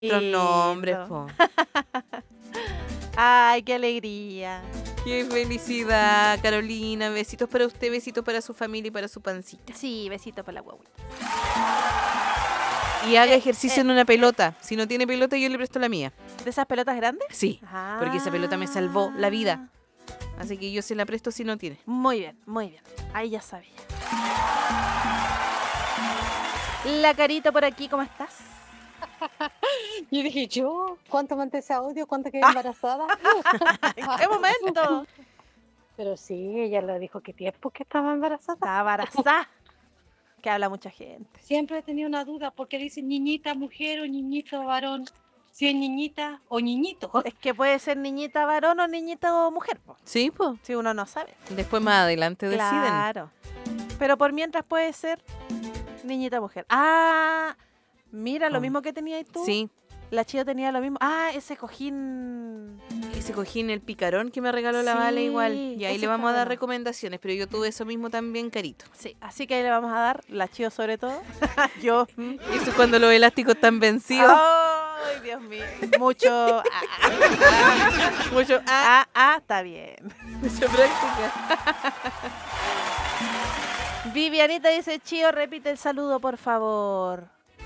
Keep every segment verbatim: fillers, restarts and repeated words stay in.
Los nombres, po. Ay, qué alegría. Qué felicidad, Carolina. Besitos para usted, besitos para su familia y para su pancita. Sí, besito para la guaguita. Y haga Eh, ejercicio eh, en una pelota. Si no tiene pelota, yo le presto la mía. ¿De esas pelotas grandes? Sí, Ah. porque esa pelota me salvó la vida. Así que yo se la presto si no tiene. Muy bien, muy bien. Ahí ya sabía. La Carito por aquí, ¿cómo estás? Yo dije, ¿yo? ¿Cuánto mandé ese audio? ¿Cuánto quedé embarazada? ¿En qué momento? Pero sí, ella le dijo que tiempo que estaba embarazada. Está embarazada. Que habla mucha gente. Siempre he tenido una duda porque dicen niñita mujer o niñito varón. Si es niñita o niñito. Es que puede ser niñita varón o niñita mujer, po. Sí, pues. Si uno no sabe. Después más adelante deciden. Claro. Pero por mientras puede ser niñita mujer. Ah, mira, lo Oh. mismo que tenías tú. Sí. La Chio tenía lo mismo. Ah, ese cojín. Ese cojín, el picarón que me regaló la Sí, Vale igual. Y ahí ese le vamos está a dar bueno. recomendaciones. Pero yo tuve eso mismo también, Carito. Sí, así que ahí le vamos a dar, la Chio sobre todo. Yo. Eso es cuando los elásticos están vencidos. Ay, Dios mío. Mucho. Ah, ah, Mucho. ah, Ah, ah, está bien. mucha práctica. Vivianita dice, Chío, repite el saludo, por favor.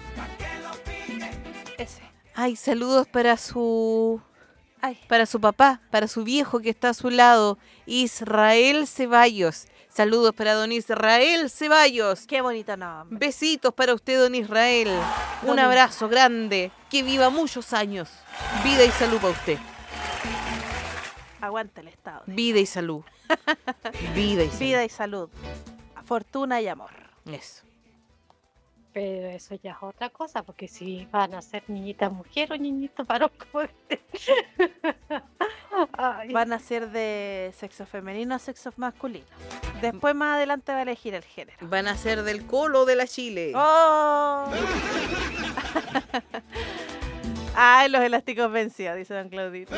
Ese. Ay, saludos para su... Ay, Para su papá, para su viejo que está a su lado, Israel Ceballos. Saludos para don Israel Ceballos. qué bonito nombre. Besitos para usted, don Israel. Un Don abrazo grande. Que viva muchos años. Vida y salud para usted. Aguanta el Estado. Vida y salud. Vida y salud. Vida y salud. Fortuna y amor. Eso. Pero eso ya es otra cosa, porque si van a ser niñita mujer o niñito varón, como Ay. Van a ser de sexo femenino a sexo masculino. Después más adelante va a elegir el género. Van a ser del colo de la Chile. ¡Oh! Ay, los elásticos vencidos, dice don Claudito.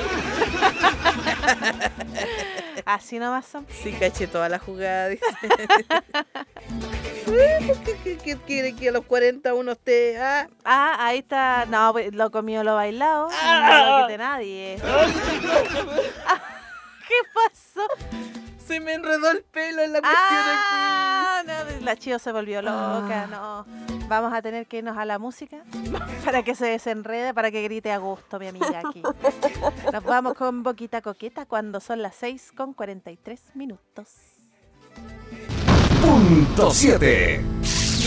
Así nomás son. Sí, caché toda la jugada. Dice. ¿Qué, qué quiere que a los cuarenta uno esté? Ah, Ah, ahí está. No, pues, lo comido, lo bailado. Ah. No lo quite nadie. ¿Qué pasó? se me enredó el pelo en la cuestión Ah, no, la Chío se volvió loca, Ah. no. Vamos a tener que irnos a la música para que se desenrede, para que grite a gusto, mi amiga aquí. Nos vamos con Boquita Coqueta cuando son las seis con cuarenta y tres minutos. Punto siete.